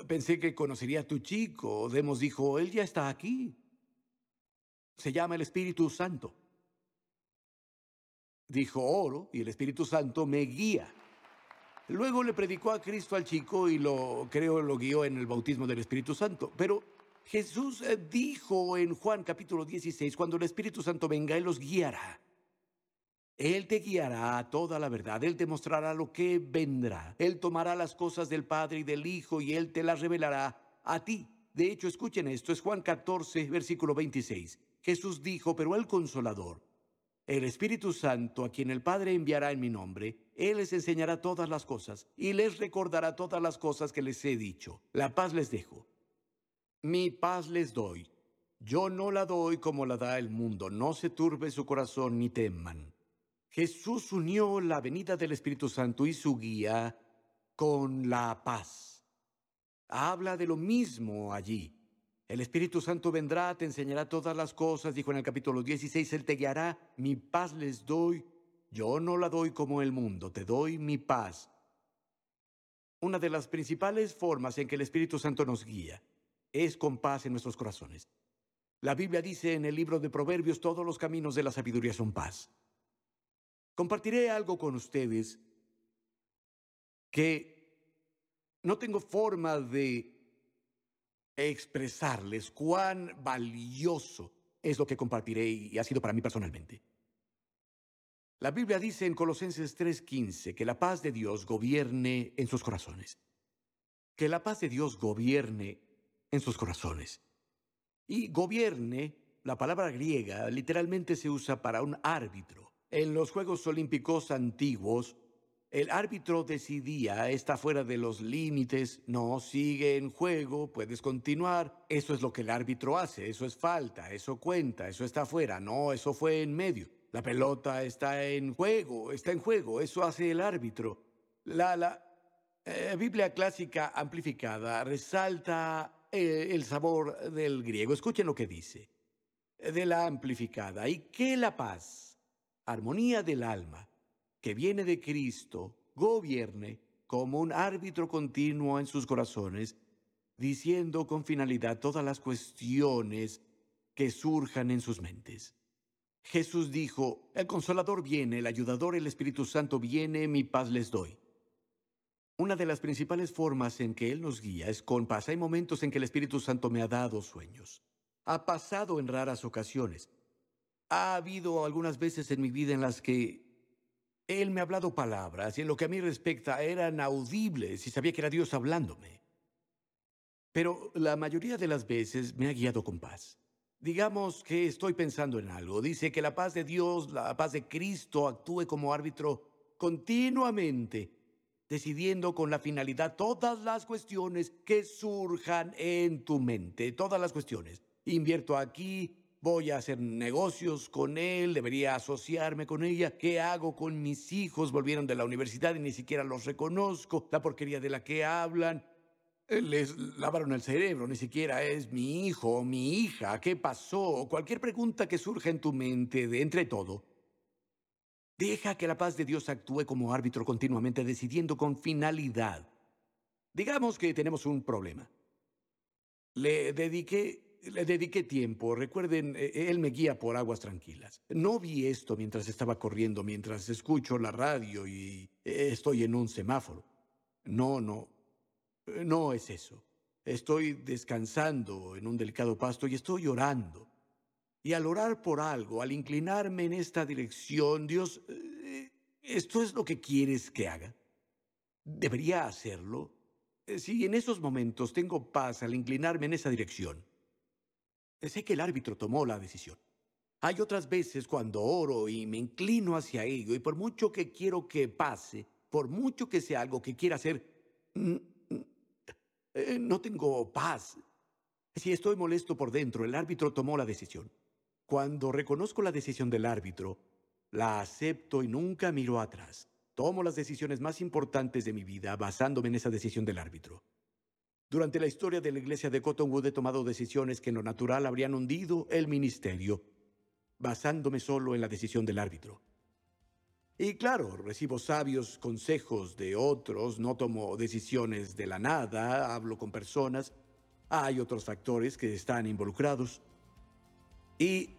Pensé que conocería a tu chico. Demos dijo, él ya está aquí. Se llama el Espíritu Santo. Dijo, oro y el Espíritu Santo me guía. Luego le predicó a Cristo al chico y creo lo guió en el bautismo del Espíritu Santo. Pero Jesús dijo en Juan capítulo 16, cuando el Espíritu Santo venga, Él los guiará. Él te guiará a toda la verdad. Él te mostrará lo que vendrá. Él tomará las cosas del Padre y del Hijo y Él te las revelará a ti. De hecho, escuchen esto, es Juan 14, versículo 26. Jesús dijo, pero el Consolador, el Espíritu Santo, a quien el Padre enviará en mi nombre, Él les enseñará todas las cosas y les recordará todas las cosas que les he dicho. La paz les dejo. Mi paz les doy. Yo no la doy como la da el mundo. No se turbe su corazón ni teman. Jesús unió la venida del Espíritu Santo y su guía con la paz. Habla de lo mismo allí. El Espíritu Santo vendrá, te enseñará todas las cosas, dijo en el capítulo 16, Él te guiará, mi paz les doy, yo no la doy como el mundo, te doy mi paz. Una de las principales formas en que el Espíritu Santo nos guía es con paz en nuestros corazones. La Biblia dice en el libro de Proverbios, todos los caminos de la sabiduría son paz. Compartiré algo con ustedes que no tengo forma de expresarles cuán valioso es lo que compartiré y ha sido para mí personalmente. La Biblia dice en Colosenses 3:15 que la paz de Dios gobierne en sus corazones. Que la paz de Dios gobierne en sus corazones. Y gobierne, la palabra griega, literalmente se usa para un árbitro. En los Juegos Olímpicos antiguos, el árbitro decidía, está fuera de los límites, no sigue en juego, puedes continuar. Eso es lo que el árbitro hace, eso es falta, eso cuenta, eso está fuera, no, eso fue en medio. La pelota está en juego, eso hace el árbitro. La Biblia clásica amplificada resalta el sabor del griego. Escuchen lo que dice. De la amplificada. Y que la paz, armonía del alma, que viene de Cristo, gobierne como un árbitro continuo en sus corazones, diciendo con finalidad todas las cuestiones que surjan en sus mentes. Jesús dijo, el Consolador viene, el Ayudador, el Espíritu Santo viene, mi paz les doy. Una de las principales formas en que Él nos guía es con paz. Hay momentos en que el Espíritu Santo me ha dado sueños. Ha pasado en raras ocasiones. Ha habido algunas veces en mi vida en las que Él me ha hablado palabras y en lo que a mí respecta eran audibles y sabía que era Dios hablándome. Pero la mayoría de las veces me ha guiado con paz. Digamos que estoy pensando en algo. Dice que la paz de Dios, la paz de Cristo actúe como árbitro continuamente, decidiendo con la finalidad todas las cuestiones que surjan en tu mente, todas las cuestiones. Invierto aquí, voy a hacer negocios con él, debería asociarme con ella. ¿Qué hago con mis hijos? Volvieron de la universidad y ni siquiera los reconozco. La porquería de la que hablan. Les lavaron el cerebro, ni siquiera es mi hijo o mi hija. ¿Qué pasó? Cualquier pregunta que surja en tu mente de entre todo. Deja que la paz de Dios actúe como árbitro continuamente, decidiendo con finalidad. Digamos que tenemos un problema. Le dediqué tiempo. Recuerden, él me guía por aguas tranquilas. No vi esto mientras estaba corriendo, mientras escucho la radio y estoy en un semáforo. No es eso. Estoy descansando en un delicado pasto y estoy orando. Y al orar por algo, al inclinarme en esta dirección, Dios, ¿esto es lo que quieres que haga? ¿Debería hacerlo? Si en esos momentos tengo paz al inclinarme en esa dirección, sé que el árbitro tomó la decisión. Hay otras veces cuando oro y me inclino hacia ello, y por mucho que quiero que pase, por mucho que sea algo que quiera hacer, mm, mm, no tengo paz. Si estoy molesto por dentro, el árbitro tomó la decisión. Cuando reconozco la decisión del árbitro, la acepto y nunca miro atrás. Tomo las decisiones más importantes de mi vida basándome en esa decisión del árbitro. Durante la historia de la iglesia de Cottonwood he tomado decisiones que en lo natural habrían hundido el ministerio, basándome solo en la decisión del árbitro. Y claro, recibo sabios consejos de otros, no tomo decisiones de la nada, hablo con personas. Hay otros factores que están involucrados. Y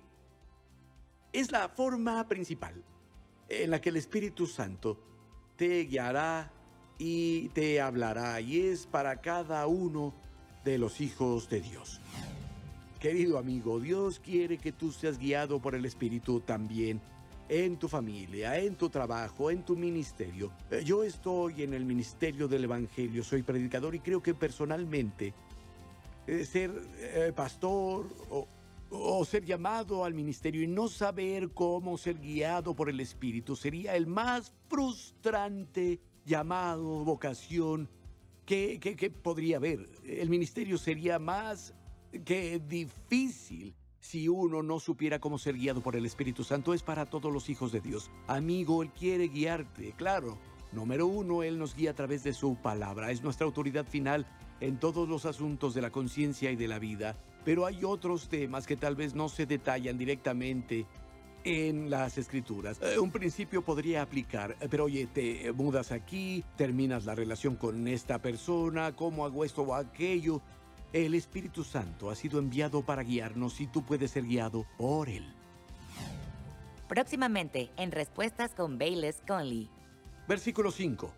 es la forma principal en la que el Espíritu Santo te guiará y te hablará, y es para cada uno de los hijos de Dios. Querido amigo, Dios quiere que tú seas guiado por el Espíritu también en tu familia, en tu trabajo, en tu ministerio. Yo estoy en el ministerio del Evangelio, soy predicador y creo que personalmente ser pastor o ser llamado al ministerio y no saber cómo ser guiado por el Espíritu sería el más frustrante llamado, vocación que podría haber. El ministerio sería más que difícil si uno no supiera cómo ser guiado por el Espíritu Santo. Es para todos los hijos de Dios. Amigo, Él quiere guiarte, claro. Número uno, Él nos guía a través de su palabra. Es nuestra autoridad final en todos los asuntos de la conciencia y de la vida. Pero hay otros temas que tal vez no se detallan directamente en las Escrituras. Un principio podría aplicar, pero oye, te mudas aquí, terminas la relación con esta persona, ¿cómo hago esto o aquello? El Espíritu Santo ha sido enviado para guiarnos y tú puedes ser guiado por Él. Próximamente, en Respuestas con Bayless Conley. Versículo 5.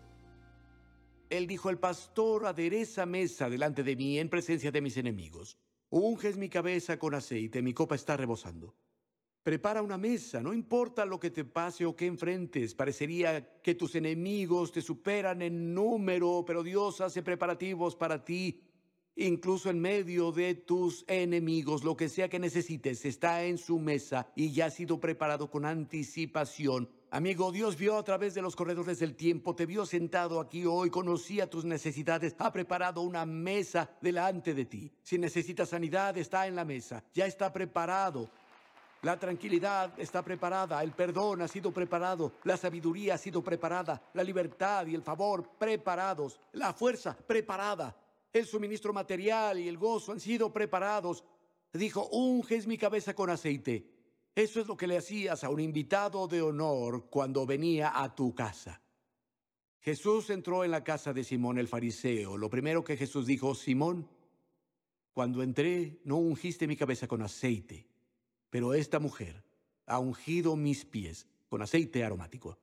Él dijo: el pastor adereza mesa delante de mí en presencia de mis enemigos. Unges mi cabeza con aceite, mi copa está rebosando. Prepara una mesa, no importa lo que te pase o que enfrentes. Parecería que tus enemigos te superan en número, pero Dios hace preparativos para ti. Incluso en medio de tus enemigos, lo que sea que necesites está en su mesa y ya ha sido preparado con anticipación. Amigo, Dios vio a través de los corredores del tiempo, te vio sentado aquí hoy, conocía tus necesidades, ha preparado una mesa delante de ti. Si necesitas sanidad, está en la mesa, ya está preparado. La tranquilidad está preparada, el perdón ha sido preparado, la sabiduría ha sido preparada, la libertad y el favor preparados, la fuerza preparada, el suministro material y el gozo han sido preparados. Dijo: unges mi cabeza con aceite. Eso es lo que le hacías a un invitado de honor cuando venía a tu casa. Jesús entró en la casa de Simón el fariseo. Lo primero que Jesús dijo: Simón, cuando entré no ungiste mi cabeza con aceite, pero esta mujer ha ungido mis pies con aceite aromático.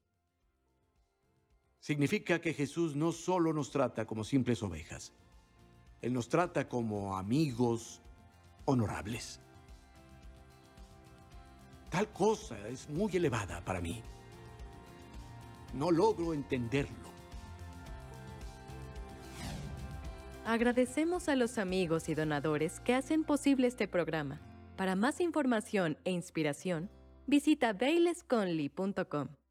Significa que Jesús no solo nos trata como simples ovejas. Él nos trata como amigos honorables. Tal cosa es muy elevada para mí. No logro entenderlo. Agradecemos a los amigos y donadores que hacen posible este programa. Para más información e inspiración, visita baylessconley.com.